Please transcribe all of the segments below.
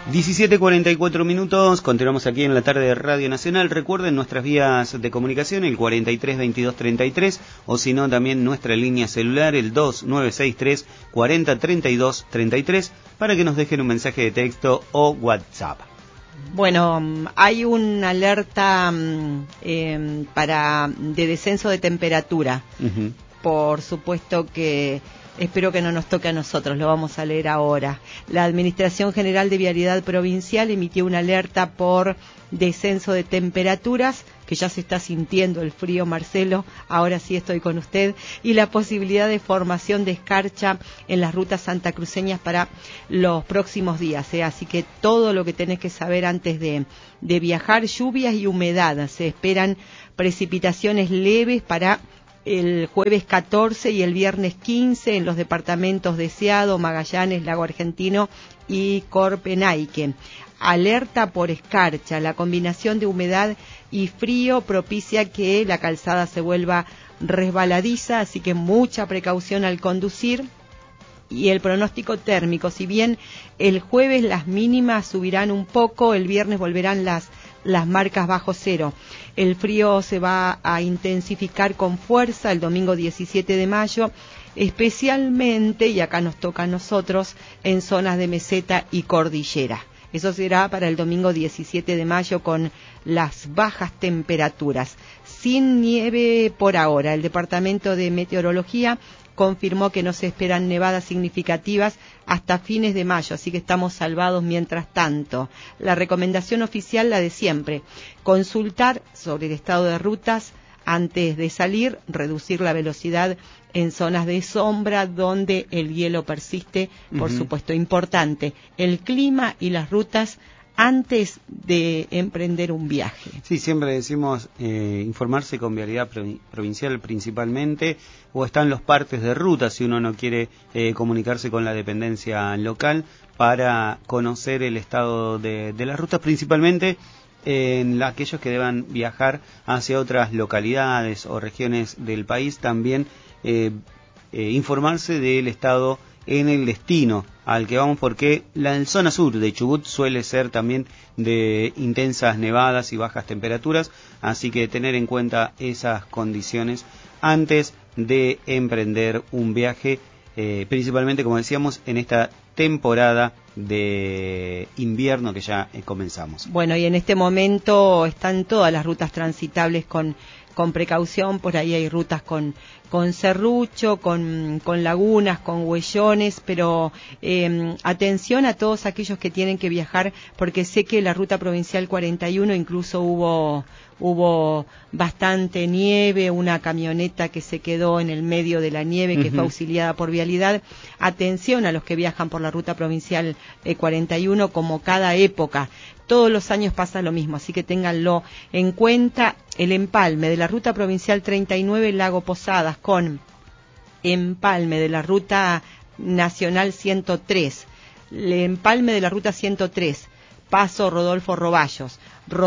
17:44, continuamos aquí en la tarde de Radio Nacional. Recuerden nuestras vías de comunicación, el 43 22 33, o si no también nuestra línea celular, el 2963 40 32 33, para que nos dejen un mensaje de texto o WhatsApp. Bueno, hay una alerta de descenso de temperatura. Por supuesto que espero que no nos toque a nosotros, lo vamos a leer ahora. La Administración General de Vialidad Provincial emitió una alerta por descenso de temperaturas, que ya se está sintiendo el frío, Marcelo, ahora sí estoy con usted, y la posibilidad de formación de escarcha en las rutas santacruceñas para los próximos días, así que todo lo que tenés que saber antes de viajar: lluvias y humedad. Se esperan precipitaciones leves para el jueves 14 y el viernes 15 en los departamentos de Seado, Magallanes, Lago Argentino y Corpenayque. Alerta por escarcha. La combinación de humedad y frío propicia que la calzada se vuelva resbaladiza, así que mucha precaución al conducir. Y el pronóstico térmico: si bien el jueves las mínimas subirán un poco, el viernes volverán las marcas bajo cero. El frío se va a intensificar con fuerza el domingo 17 de mayo, especialmente, y acá nos toca a nosotros, en zonas de meseta y cordillera. Eso será para el domingo 17 de mayo con las bajas temperaturas. Sin nieve por ahora. El Departamento de Meteorología confirmó que no se esperan nevadas significativas hasta fines de mayo, así que estamos salvados mientras tanto. La recomendación oficial, la de siempre: consultar sobre el estado de rutas antes de salir, reducir la velocidad en zonas de sombra donde el hielo persiste, por supuesto. Importante, el clima y las rutas antes de emprender un viaje. Sí, siempre decimos informarse con Vialidad Provincial principalmente, o están los partes de ruta si uno no quiere comunicarse con la dependencia local, para conocer el estado de las rutas, principalmente en aquellos que deban viajar hacia otras localidades o regiones del país. También informarse del estado en el destino al que vamos, porque la zona sur de Chubut suele ser también de intensas nevadas y bajas temperaturas, así que tener en cuenta esas condiciones antes de emprender un viaje, principalmente, como decíamos, en esta temporada de invierno que ya comenzamos. Bueno, y en este momento están todas las rutas transitables con precaución. Por ahí hay rutas con serrucho, con lagunas, con huellones, pero atención a todos aquellos que tienen que viajar, porque sé que la ruta provincial 41 incluso hubo bastante nieve, una camioneta que se quedó en el medio de la nieve, que fue auxiliada por Vialidad. Atención a los que viajan por la ruta provincial 41, como cada época. Todos los años pasa lo mismo, así que ténganlo en cuenta. El empalme de la ruta provincial 39, Lago Posadas, con empalme de la ruta nacional 103, el empalme de la ruta 103, Paso Rodolfo Roballos,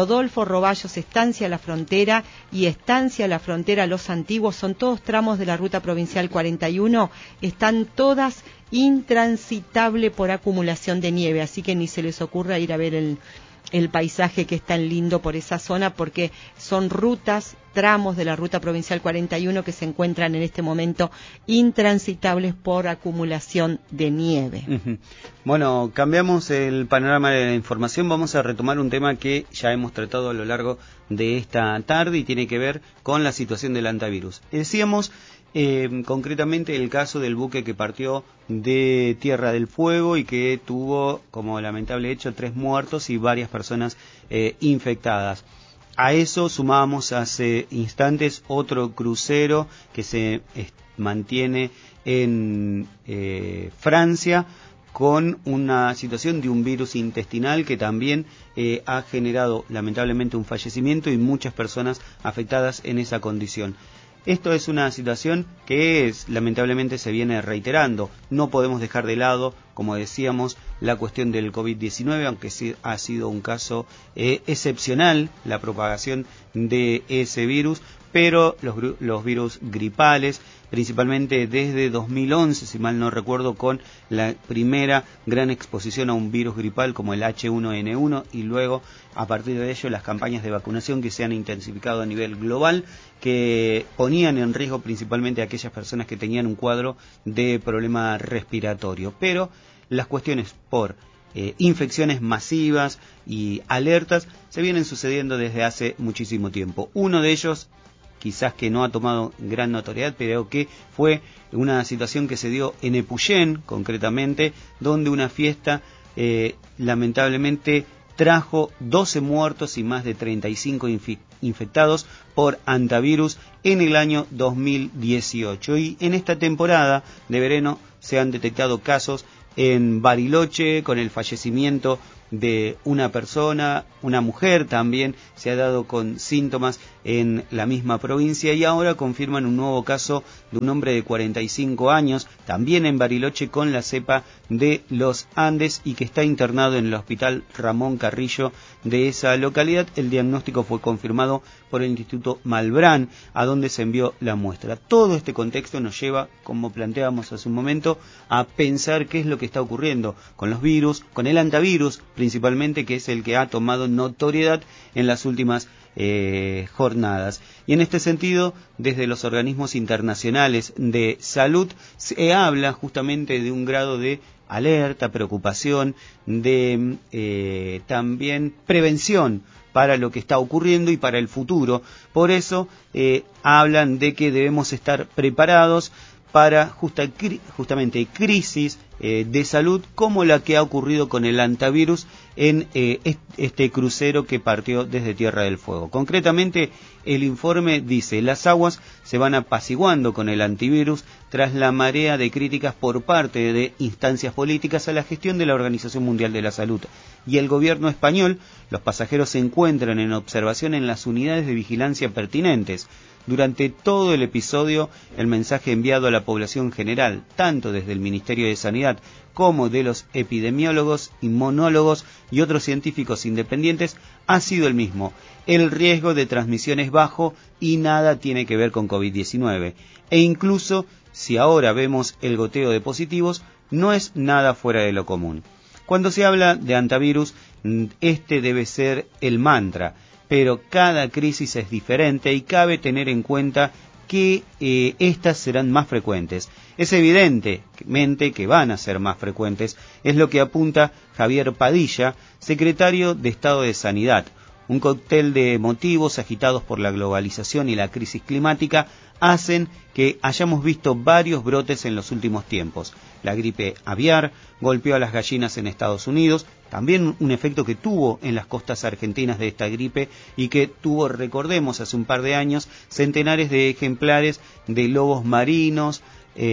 Estancia La Frontera y Estancia La Frontera Los Antiguos, son todos tramos de la ruta provincial 41, están todas intransitable por acumulación de nieve, así que ni se les ocurra ir a ver el paisaje que es tan lindo por esa zona, porque son rutas, tramos de la ruta provincial 41 que se encuentran en este momento intransitables por acumulación de nieve. Bueno, cambiamos el panorama de la información. Vamos a retomar un tema que ya hemos tratado a lo largo de esta tarde y tiene que ver con la situación del hantavirus. Decíamos concretamente el caso del buque que partió de Tierra del Fuego y que tuvo como lamentable hecho 3 muertos y varias personas infectadas. A eso sumábamos hace instantes otro crucero que se mantiene en Francia, con una situación de un virus intestinal que también ha generado lamentablemente un fallecimiento y muchas personas afectadas en esa condición. Esto es una situación que lamentablemente se viene reiterando. No podemos dejar de lado como decíamos, la cuestión del COVID-19, aunque sí ha sido un caso excepcional la propagación de ese virus, pero los virus gripales, principalmente desde 2011, si mal no recuerdo, con la primera gran exposición a un virus gripal como el H1N1, y luego, a partir de ello, las campañas de vacunación que se han intensificado a nivel global, que ponían en riesgo principalmente a aquellas personas que tenían un cuadro de problema respiratorio. Pero las cuestiones por infecciones masivas y alertas se vienen sucediendo desde hace muchísimo tiempo. Uno de ellos, quizás que no ha tomado gran notoriedad, pero que fue una situación que se dio en Epuyén, concretamente, donde una fiesta lamentablemente trajo 12 muertos y más de 35 infectados por hantavirus en el año 2018. Y en esta temporada de verano se han detectado casos en Bariloche, con el fallecimiento de una persona, una mujer también se ha dado con síntomas en la misma provincia, y ahora confirman un nuevo caso de un hombre de 45 años, también en Bariloche, con la cepa de los Andes, y que está internado en el hospital Ramón Carrillo de esa localidad. El diagnóstico fue confirmado por el Instituto Malbrán, a donde se envió la muestra. Todo este contexto nos lleva, como planteábamos hace un momento, a pensar qué es lo que está ocurriendo con los virus, con el hantavirus principalmente, que es el que ha tomado notoriedad en las últimas jornadas. Y en este sentido, desde los organismos internacionales de salud se habla justamente de un grado de alerta, preocupación, de también prevención para lo que está ocurriendo y para el futuro. Por eso hablan de que debemos estar preparados para justamente crisis de salud como la que ha ocurrido con el hantavirus en este crucero que partió desde Tierra del Fuego. Concretamente, el informe dice: las aguas se van apaciguando con el antivirus tras la marea de críticas por parte de instancias políticas a la gestión de la Organización Mundial de la Salud y el gobierno español. Los pasajeros se encuentran en observación en las unidades de vigilancia pertinentes. Durante todo el episodio, el mensaje enviado a la población general, tanto desde el Ministerio de Sanidad como de los epidemiólogos, inmunólogos y otros científicos independientes, ha sido el mismo: el riesgo de transmisión es bajo y nada tiene que ver con COVID-19. E incluso, si ahora vemos el goteo de positivos, no es nada fuera de lo común. Cuando se habla de hantavirus, este debe ser el mantra, pero cada crisis es diferente y cabe tener en cuenta que estas serán más frecuentes. Es evidentemente que van a ser más frecuentes, es lo que apunta Javier Padilla, secretario de Estado de Sanidad. Un cóctel de motivos agitados por la globalización y la crisis climática hacen que hayamos visto varios brotes en los últimos tiempos. La gripe aviar golpeó a las gallinas en Estados Unidos, también un efecto que tuvo en las costas argentinas de esta gripe y que tuvo, recordemos, hace un par de años, centenares de ejemplares de lobos marinos,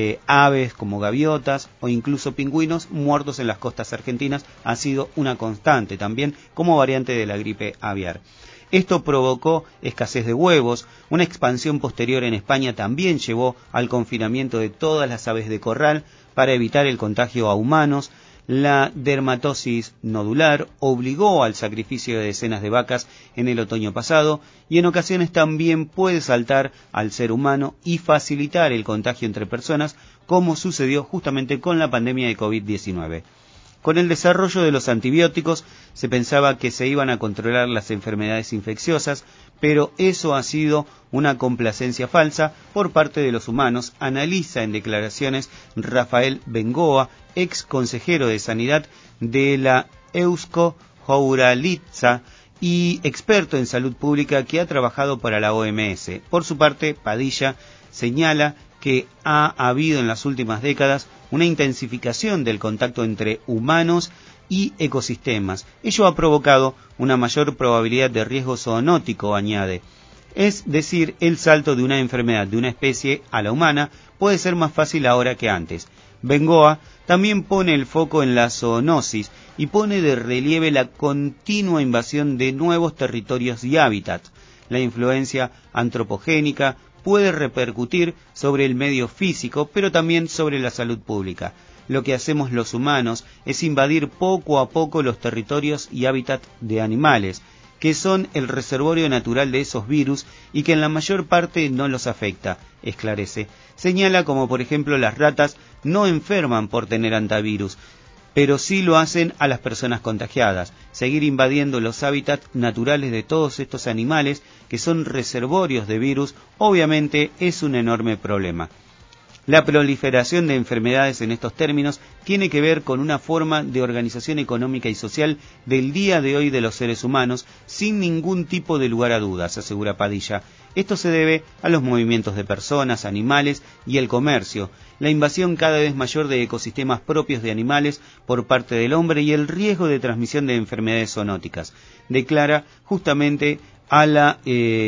aves como gaviotas o incluso pingüinos muertos en las costas argentinas. Ha sido una constante también como variante de la gripe aviar. Esto provocó escasez de huevos. Una expansión posterior en España también llevó al confinamiento de todas las aves de corral para evitar el contagio a humanos. La dermatosis nodular obligó al sacrificio de decenas de vacas en el otoño pasado, y en ocasiones también puede saltar al ser humano y facilitar el contagio entre personas, como sucedió justamente con la pandemia de COVID-19. Con el desarrollo de los antibióticos se pensaba que se iban a controlar las enfermedades infecciosas, pero eso ha sido una complacencia falsa por parte de los humanos, analiza en declaraciones Rafael Bengoa, ex consejero de Sanidad de la Eusko Jaurlaritza y experto en salud pública que ha trabajado para la OMS. Por su parte, Padilla señala que ha habido en las últimas décadas una intensificación del contacto entre humanos y ecosistemas. Ello ha provocado una mayor probabilidad de riesgo zoonótico, añade. Es decir, el salto de una enfermedad de una especie a la humana puede ser más fácil ahora que antes. Bengoa también pone el foco en la zoonosis y pone de relieve la continua invasión de nuevos territorios y hábitats. La influencia antropogénica puede repercutir sobre el medio físico, pero también sobre la salud pública. lo que hacemos los humanos es invadir poco a poco los territorios y hábitat de animales, que son el reservorio natural de esos virus y que en la mayor parte no los afecta, esclarece. Señala como por ejemplo las ratas no enferman por tener antivirus, pero sí lo hacen a las personas contagiadas. Seguir invadiendo los hábitats naturales de todos estos animales, que son reservorios de virus, obviamente es un enorme problema. La proliferación de enfermedades en estos términos tiene que ver con una forma de organización económica y social del día de hoy de los seres humanos, sin ningún tipo de lugar a dudas, asegura Padilla. Esto se debe a los movimientos de personas, animales y el comercio, la invasión cada vez mayor de ecosistemas propios de animales por parte del hombre y el riesgo de transmisión de enfermedades zoonóticas. Declara justamente a la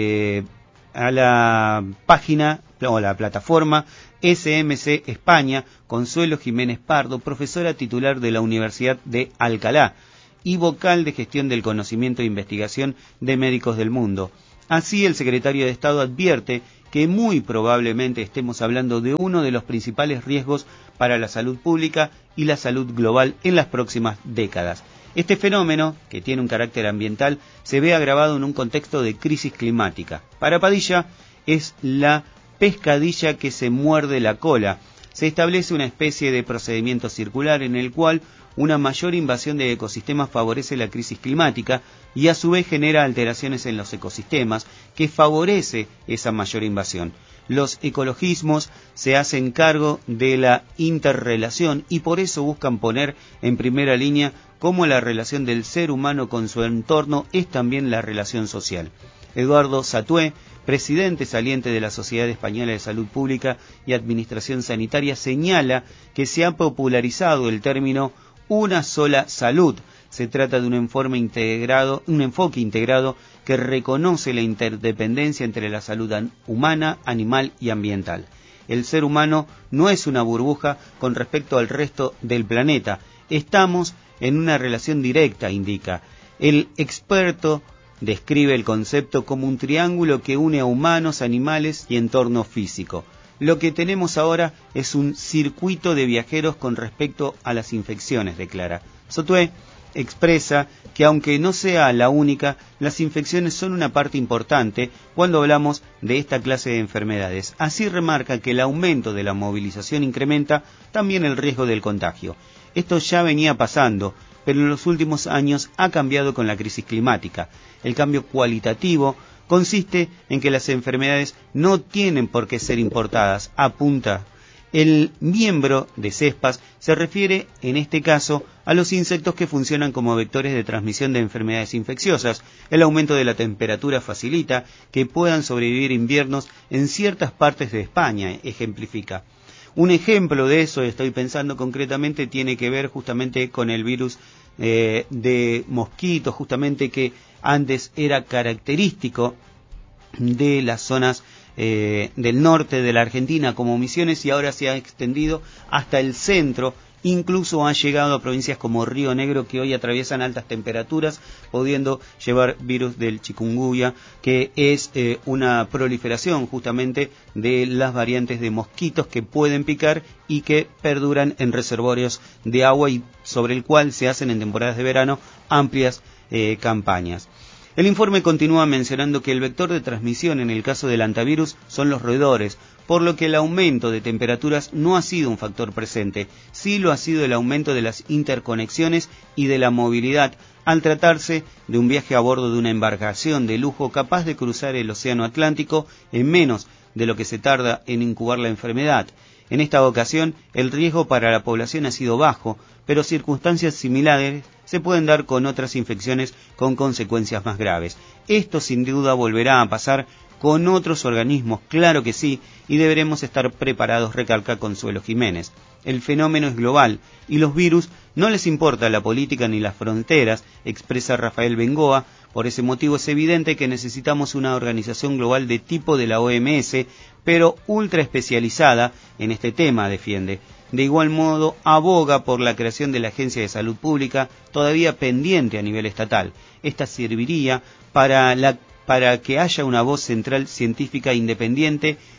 página o la plataforma SMC España, Consuelo Jiménez Pardo, profesora titular de la Universidad de Alcalá y vocal de gestión del conocimiento e investigación de Médicos del Mundo. Así, el secretario de Estado advierte que muy probablemente estemos hablando de uno de los principales riesgos para la salud pública y la salud global en las próximas décadas. Este fenómeno, que tiene un carácter ambiental, se ve agravado en un contexto de crisis climática. Para Padilla, es la pescadilla que se muerde la cola. Se establece una especie de procedimiento circular en el cual una mayor invasión de ecosistemas favorece la crisis climática y a su vez genera alteraciones en los ecosistemas que favorece esa mayor invasión. Los ecologismos se hacen cargo de la interrelación y por eso buscan poner en primera línea cómo la relación del ser humano con su entorno es también la relación social. Eduardo Satué, presidente saliente de la Sociedad Española de Salud Pública y Administración Sanitaria, señala que se ha popularizado el término una sola salud. Se trata de un enfoque integrado que reconoce la interdependencia entre la salud humana, animal y ambiental. El ser humano no es una burbuja con respecto al resto del planeta. Estamos en una relación directa, indica. El experto describe el concepto como un triángulo que une a humanos, animales y entorno físico. Lo que tenemos ahora es un circuito de viajeros con respecto a las infecciones, declara. Satué expresa que aunque no sea la única, las infecciones son una parte importante cuando hablamos de esta clase de enfermedades. Así remarca que el aumento de la movilización incrementa también el riesgo del contagio. Esto ya venía pasando, pero en los últimos años ha cambiado con la crisis climática. El cambio cualitativo consiste en que las enfermedades no tienen por qué ser importadas, apunta. El miembro de CESPAS se refiere, en este caso, a los insectos que funcionan como vectores de transmisión de enfermedades infecciosas. El aumento de la temperatura facilita que puedan sobrevivir inviernos en ciertas partes de España, ejemplifica. Un ejemplo de eso, estoy pensando concretamente, tiene que ver justamente con el virus de mosquitos, justamente que antes era característico de las zonas del norte de la Argentina como Misiones y ahora se ha extendido hasta el centro, incluso ha llegado a provincias como Río Negro que hoy atraviesan altas temperaturas, pudiendo llevar virus del chikungunya, que es una proliferación justamente de las variantes de mosquitos que pueden picar y que perduran en reservorios de agua y sobre el cual se hacen en temporadas de verano amplias campañas. El informe continúa mencionando que el vector de transmisión en el caso del hantavirus son los roedores, por lo que el aumento de temperaturas no ha sido un factor presente, sí lo ha sido el aumento de las interconexiones y de la movilidad, al tratarse de un viaje a bordo de una embarcación de lujo capaz de cruzar el océano Atlántico en menos de lo que se tarda en incubar la enfermedad. En esta ocasión, el riesgo para la población ha sido bajo, pero circunstancias similares se pueden dar con otras infecciones con consecuencias más graves. Esto sin duda volverá a pasar con otros organismos, claro que sí, y deberemos estar preparados, recalca Consuelo Jiménez. El fenómeno es global y los virus no les importa la política ni las fronteras, expresa Rafael Bengoa. Por ese motivo es evidente que necesitamos una organización global de tipo de la OMS, pero ultra especializada en este tema, defiende. De igual modo, aboga por la creación de la Agencia de Salud Pública, todavía pendiente a nivel estatal. Esta serviría para que haya una voz central científica independiente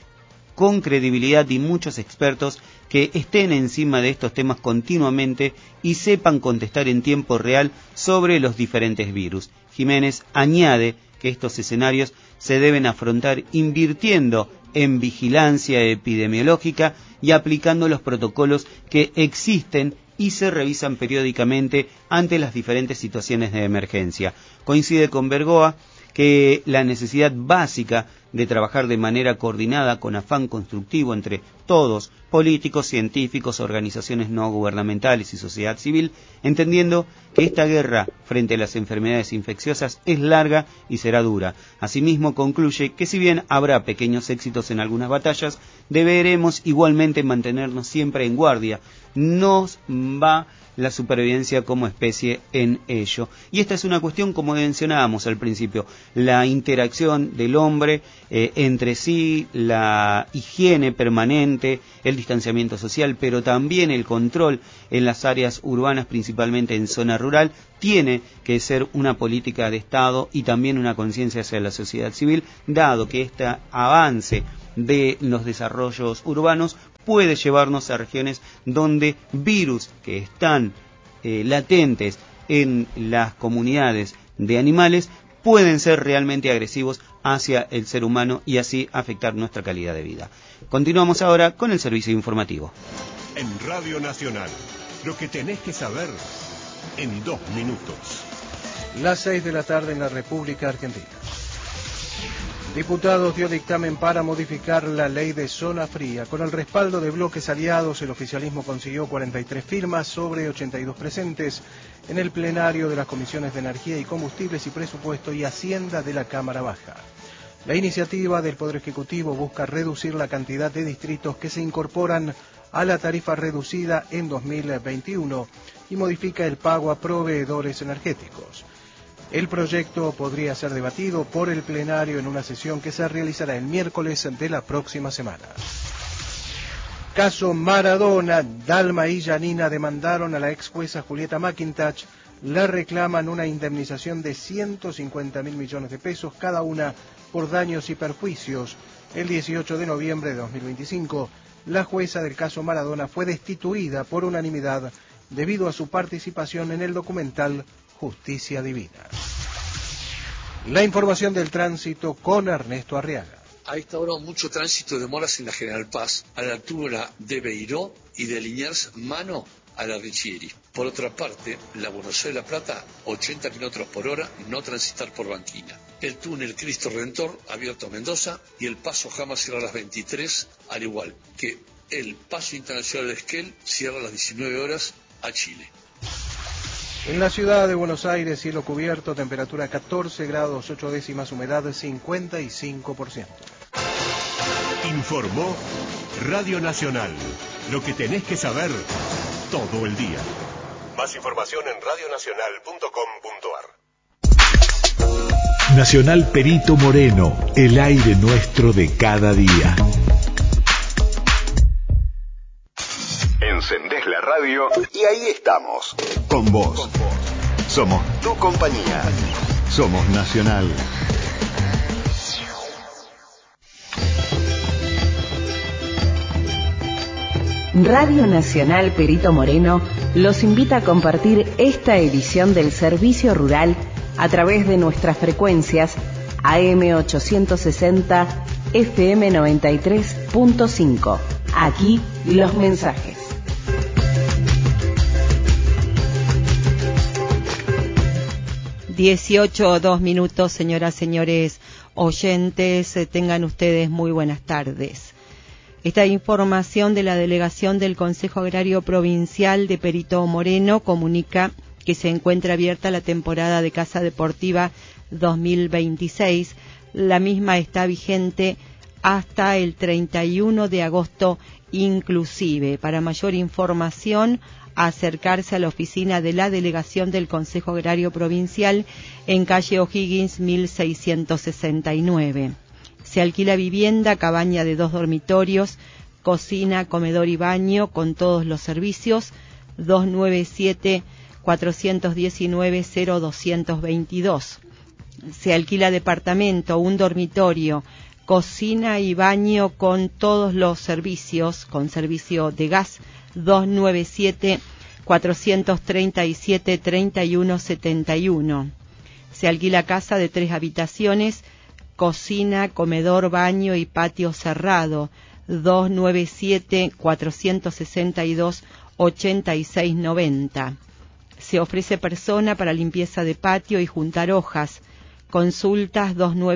con credibilidad y muchos expertos que estén encima de estos temas continuamente y sepan contestar en tiempo real sobre los diferentes virus. Jiménez añade que estos escenarios se deben afrontar invirtiendo en vigilancia epidemiológica y aplicando los protocolos que existen y se revisan periódicamente ante las diferentes situaciones de emergencia. Coincide con Bergoa que la necesidad básica de trabajar de manera coordinada con afán constructivo entre todos, políticos, científicos, organizaciones no gubernamentales y sociedad civil, entendiendo que esta guerra frente a las enfermedades infecciosas es larga y será dura. Asimismo, concluye que si bien habrá pequeños éxitos en algunas batallas, deberemos igualmente mantenernos siempre en guardia. Nos va la supervivencia como especie en ello. Y esta es una cuestión, como mencionábamos al principio, la interacción del hombre entre sí, la higiene permanente, el distanciamiento social, pero también el control en las áreas urbanas, principalmente en zona rural, tiene que ser una política de Estado y también una conciencia hacia la sociedad civil, dado que este avance de los desarrollos urbanos puede llevarnos a regiones donde virus que están latentes en las comunidades de animales pueden ser realmente agresivos hacia el ser humano y así afectar nuestra calidad de vida. Continuamos ahora con el servicio informativo. En Radio Nacional, lo que tenés que saber en 2 minutos. Las 6 de la tarde en la República Argentina. Diputados dio dictamen para modificar la ley de zona fría. Con el respaldo de bloques aliados, el oficialismo consiguió 43 firmas sobre 82 presentes en el plenario de las comisiones de Energía y Combustibles y Presupuesto y Hacienda de la Cámara Baja. La iniciativa del Poder Ejecutivo busca reducir la cantidad de distritos que se incorporan a la tarifa reducida en 2021 y modifica el pago a proveedores energéticos. El proyecto podría ser debatido por el plenario en una sesión que se realizará el miércoles de la próxima semana. Caso Maradona, Dalma y Janina demandaron a la ex jueza Julieta McIntosh. Le reclaman una indemnización de 150.000 millones de pesos cada una por daños y perjuicios. El 18 de noviembre de 2025, la jueza del caso Maradona fue destituida por unanimidad debido a su participación en el documental Justicia Divina. La información del tránsito con Ernesto Arriaga. A esta hora mucho tránsito de demoras en la General Paz, a la altura de Beiró y de Liniers Mano a la Richieri. Por otra parte, la Buenos Aires-La Plata, 80 km por hora, no transitar por Banquina. El túnel Cristo Redentor abierto a Mendoza y el paso Jama cierra a las 23, al igual que el paso internacional de Esquel cierra a las 19 horas a Chile. En la ciudad de Buenos Aires, cielo cubierto, temperatura 14 grados 8 décimas, humedad 55%. Informó Radio Nacional. Lo que tenés que saber todo el día. Más información en radionacional.com.ar. Nacional Perito Moreno, el aire nuestro de cada día. Encendés la radio y ahí estamos. Con vos. Somos tu compañía. Somos Nacional. Radio Nacional Perito Moreno los invita a compartir esta edición del Servicio Rural a través de nuestras frecuencias AM 860, FM 93.5. Aquí los mensajes. 18:02, señoras, señores oyentes, tengan ustedes muy buenas tardes. Esta información de la delegación del Consejo Agrario Provincial de Perito Moreno comunica que se encuentra abierta la temporada de caza deportiva 2026. La misma está vigente hasta el 31 de agosto inclusive. Para mayor información, acercarse a la oficina de la delegación del Consejo Agrario Provincial en calle O'Higgins 1669. Se alquila vivienda, cabaña de 2 dormitorios, cocina, comedor y baño con todos los servicios. 297-419-0222. Se alquila departamento, 1 dormitorio, cocina y baño con todos los servicios, con servicio de gas, 297-437-3171. Se alquila casa de 3 habitaciones, cocina, comedor, baño y patio cerrado, 297-462-8690. Se ofrece persona para limpieza de patio y juntar hojas. Consultas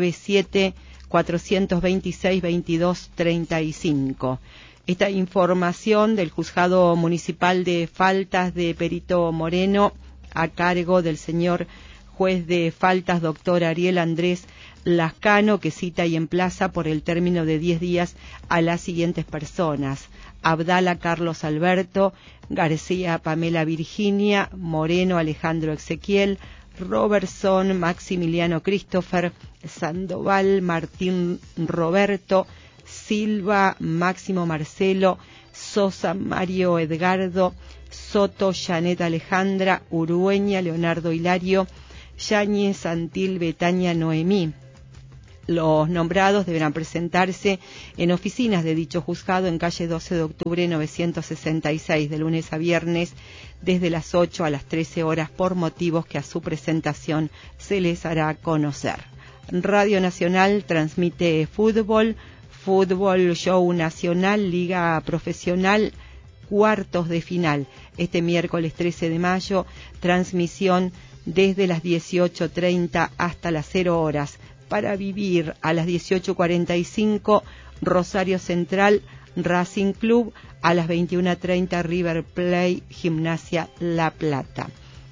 297-426-2235. Esta información del Juzgado Municipal de Faltas de Perito Moreno, a cargo del señor juez de faltas, doctor Ariel Andrés Lascano, que cita y emplaza por el término de 10 días a las siguientes personas: Abdala Carlos Alberto, García Pamela Virginia, Moreno Alejandro Ezequiel, Robertson Maximiliano Christopher, Sandoval Martín Roberto, Silva Máximo Marcelo, Sosa Mario Edgardo, Soto Janet Alejandra, Urueña Leonardo Hilario, Yáñez Antil Betania Noemí. Los nombrados deberán presentarse en oficinas de dicho juzgado en calle 12 de octubre 966, de lunes a viernes, desde las 8 a las 13 horas, por motivos que a su presentación se les hará conocer. Radio Nacional transmite fútbol show nacional, liga profesional, cuartos de final. Este miércoles 13 de mayo, transmisión desde las 18:30 hasta las 0 horas. Para vivir, a las 18:45, Rosario Central, Racing Club, a las 21:30, River Plate, Gimnasia La Plata.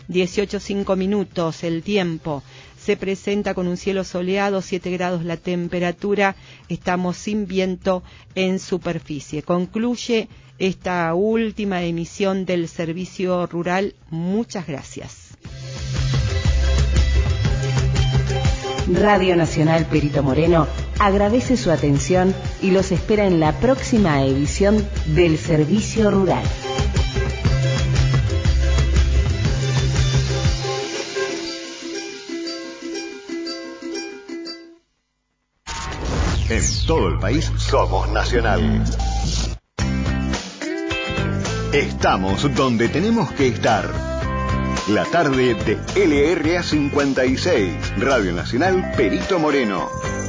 18:05 el tiempo. Se presenta con un cielo soleado, 7 grados la temperatura, estamos sin viento en superficie. Concluye esta última emisión del Servicio Rural. Muchas gracias. Radio Nacional Perito Moreno agradece su atención y los espera en la próxima edición del Servicio Rural. En todo el país somos Nacional. Estamos donde tenemos que estar. La tarde de LRA 56, Radio Nacional Perito Moreno.